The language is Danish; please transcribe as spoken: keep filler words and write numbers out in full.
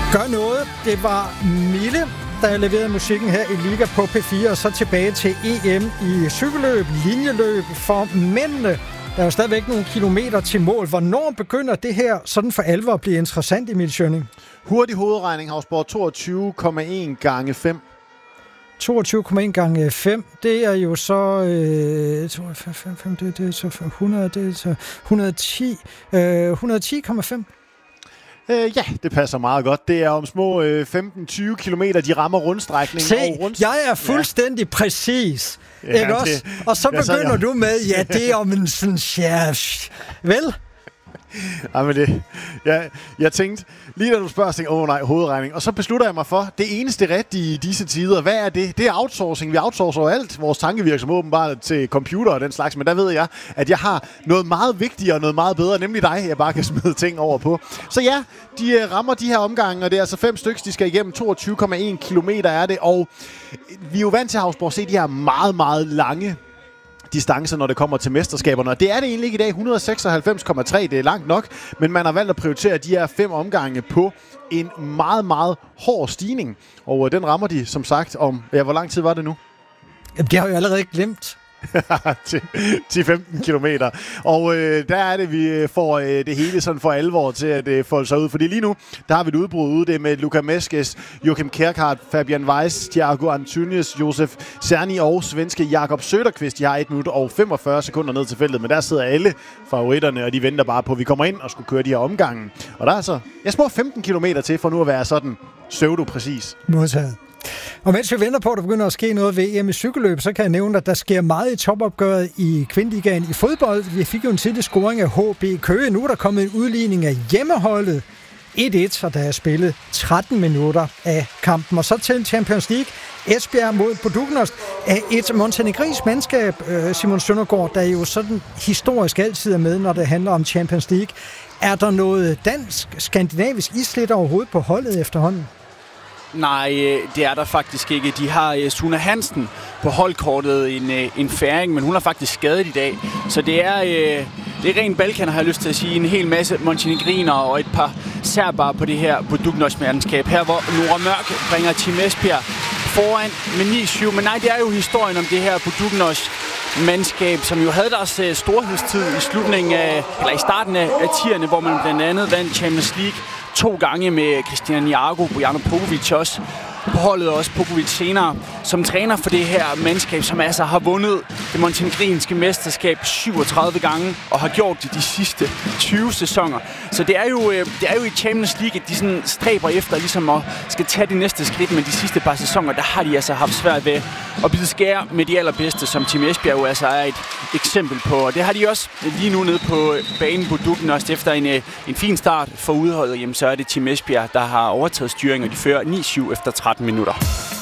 Gør noget. Det var Mille, der leverede musikken her i Liga på P fire, og så tilbage til E M i cykelløb, linjeløb for mændene. Der er jo stadigvæk nogle kilometer til mål. Hvornår begynder det her sådan for alvor at blive interessant, Emil Schønning? Hurtig hovedregning, Havsborg, toogtyve komma en gange fem. toogtyve komma en gange fem, det er jo så øh, det, det er så hundrede, det er så et hundrede og ti, øh, et hundrede og ti komma fem. Øh, ja, det passer meget godt. Det er om små øh, femten til tyve kilometer, de rammer rundstrækningen. Se, og rundt... jeg er fuldstændig ja. præcis. Ja, ikke også? Det, og så begynder så, ja. du med, ja, det er om en sådan chef. Vel? Ja, men det, jeg, jeg tænkte, lige da du spørger, tænkte åh oh, nej, hovedregning. Og så beslutter jeg mig for, det eneste rigtige i disse tider, hvad er det? Det er outsourcing. Vi outsourcer alt vores tankevirksomhed åbenbart til computer og den slags, men der ved jeg, at jeg har noget meget vigtigere og noget meget bedre, nemlig dig, jeg bare kan smide ting over på. Så ja, de rammer de her omgange, og det er altså fem stykker, de skal igennem. toogtyve komma en kilometer er det, og vi er jo vant til Havsborg at se de her meget, meget lange distancer, når det kommer til mesterskaberne. Og det er det egentlig ikke i dag. et hundrede og seksoghalvfems komma tre, det er langt nok, men man har valgt at prioritere de her fem omgange på en meget, meget hård stigning. Og den rammer de, som sagt, om... Ja, hvor lang tid var det nu? Jamen, det har jeg allerede glemt. ti til femten kilometer. Og øh, der er det, vi får øh, det hele sådan for alvor til at øh, folde sig ud. Fordi lige nu, der har vi et udbrud ude. Det er med Luka Meskes, Joachim Kærkart, Fabian Weiss, Thiago Antunes, Josef Cerny og svenske Jakob Söderqvist. De har et minut og femogfyrre sekunder ned til feltet, men der sidder alle favoritterne, og de venter bare på, at vi kommer ind og skulle køre de her omgange. Og der er altså ja, små femten kilometer til, for nu at være sådan pseudo-præcis. Modtaget. Og mens vi venter på, at der begynder at ske noget ved E M i cykelløb, så kan jeg nævne, at der sker meget i topopgøret i kvindeligaen i fodbold. Vi fik jo en tidlig scoring af H B Køge. Nu er der kommet en udligning af hjemmeholdet. et et, og der er spillet tretten minutter af kampen. Og så til Champions League. Esbjerg mod Budućnost af et montenegrinsk mandskab, Simon Søndergaard, der jo sådan historisk altid er med, når det handler om Champions League. Er der noget dansk, skandinavisk islet overhovedet på holdet efterhånden? Nej, det er der faktisk ikke. De har Suna Hansen på holdkortet, en, en færing, men hun er faktisk skadet i dag. Så det er, det er ren Balkan, har jeg lyst til at sige. En hel masse montenegriner og et par serber på det her Budućnost-mandskab. Her hvor Nora Mørk bringer Team Esbjerg foran med ni syv. Men nej, det er jo historien om det her Budućnost-mandskab, som jo havde deres storhedstid i slutningen af, eller i starten af tierne, hvor man blandt andet vandt Champions League to gange med Christian Niago, Bojano Popovic også på holdet, og også Popovic senere som træner for det her mandskab, som altså har vundet det montenegrinske mesterskab syvogtredive gange og har gjort det de sidste tyve sæsoner. Så det er jo, det er jo i Champions League, at de sådan stræber efter ligesom at skal tage det næste skridt, men de sidste par sæsoner, der har de altså haft svært ved at bide skære med de allerbedste, som Team Esbjerg jo altså er et eksempel på. Og det har de også lige nu nede på banen på Budućnost efter en, en fin start for udholdet. Jamen, så er det Team Esbjerg, der har overtaget styringen, og de fører ni syv efter tretten minutter.